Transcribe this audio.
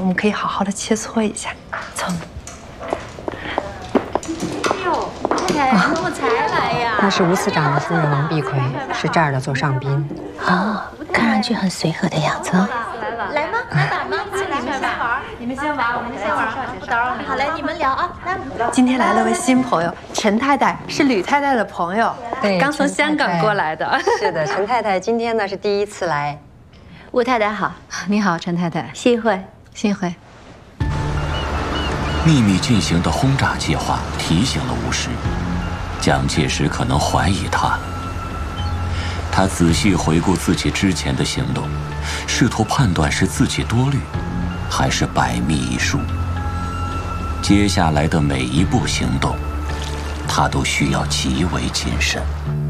我们可以好好的切磋一下。走。 哎呦，太太怎么才来呀？ 那是吴司长的夫人王碧奎，是这儿的座上宾。 哦，看上去很随和的样子。 来吗？来打吗？你们先玩，我们先玩，不打扰你们。好嘞，你们聊啊，来。 今天来了位新朋友，陈太太是吕太太的朋友， 对， 刚从香港过来的。 是的，陈太太今天呢是第一次来。 吴太太好， 你好，陈太太。 幸会， 幸会。 秘密进行的轰炸计划提醒了吴石，蒋介石可能怀疑他。他仔细回顾自己之前的行动，试图判断是自己多虑，还是百密一疏。接下来的每一步行动，他都需要极为谨慎。